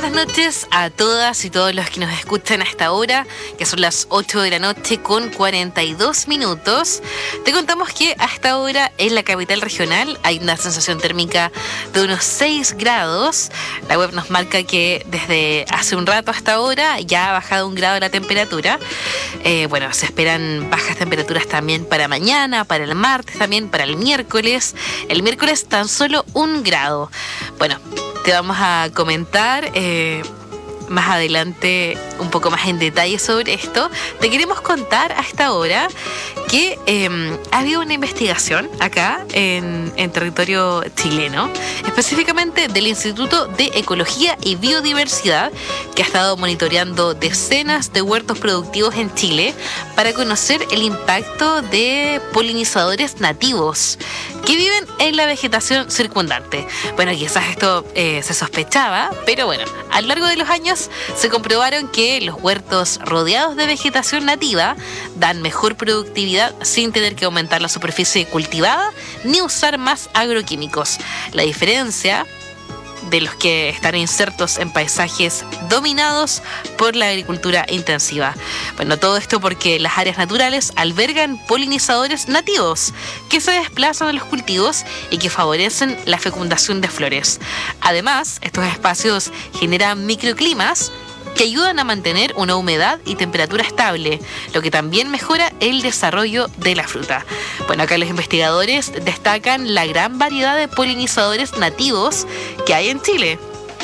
buenas noches a todas y todos los que nos escuchan a esta hora, que son las 8 de la noche con 42 minutos. Te contamos que a esta hora en la capital regional hay una sensación térmica de unos 6 grados. La web nos marca que desde hace un rato hasta ahora ya ha bajado 1 grado la temperatura. Se esperan bajas temperaturas también para mañana, para el martes también, para el miércoles. El miércoles tan solo 1 grado. Bueno, te vamos a comentar más adelante un poco más en detalle sobre esto. Te queremos contar a esta hora que ha habido una investigación acá en territorio chileno, específicamente del Instituto de Ecología y Biodiversidad, que ha estado monitoreando decenas de huertos productivos en Chile para conocer el impacto de polinizadores nativos que viven en la vegetación circundante. Bueno, quizás esto se sospechaba, pero bueno, a lo largo de los años se comprobaron que los huertos rodeados de vegetación nativa dan mejor productividad sin tener que aumentar la superficie cultivada ni usar más agroquímicos. La diferencia de los que están insertos en paisajes dominados por la agricultura intensiva. Bueno, todo esto porque las áreas naturales albergan polinizadores nativos que se desplazan a los cultivos y que favorecen la fecundación de flores. Además, estos espacios generan microclimas que ayudan a mantener una humedad y temperatura estable, lo que también mejora el desarrollo de la fruta. Bueno, acá los investigadores destacan la gran variedad de polinizadores nativos que hay en Chile,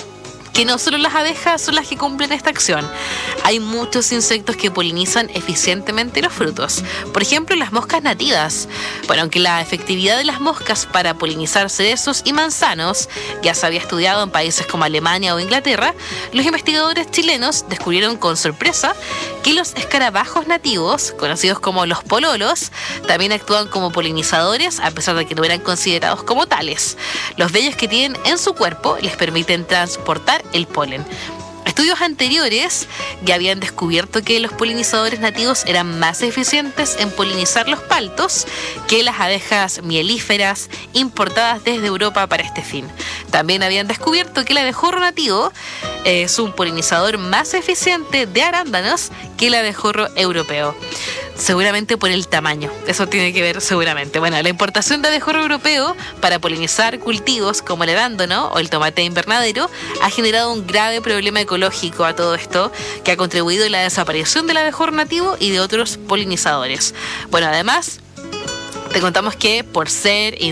que no solo las abejas son las que cumplen esta acción. Hay muchos insectos que polinizan eficientemente los frutos. Por ejemplo, las moscas nativas. Bueno, aunque la efectividad de las moscas para polinizar cerezos y manzanos ya se había estudiado en países como Alemania o Inglaterra, los investigadores chilenos descubrieron con sorpresa que los escarabajos nativos, conocidos como los pololos, también actúan como polinizadores a pesar de que no eran considerados como tales. Los vellos que tienen en su cuerpo les permiten transportar el polen. Estudios anteriores ya habían descubierto que los polinizadores nativos eran más eficientes en polinizar los paltos que las abejas mielíferas importadas desde Europa para este fin. También habían descubierto que el abejorro nativo es un polinizador más eficiente de arándanos que el abejorro europeo. Seguramente por el tamaño, eso tiene que ver seguramente. Bueno, la importación de abejorro europeo para polinizar cultivos como el arándano o el tomate invernadero ha generado un grave problema ecológico a todo esto, que ha contribuido a la desaparición del abejorro nativo y de otros polinizadores. Bueno, además, te contamos que por ser